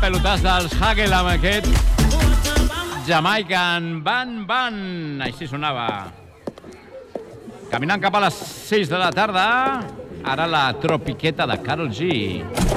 pelotàs dels Hagel amb aquest Jamaican Ban. Així sonava. Caminant cap a les 6 de la tarda, ara la tropiqueta de Karol G.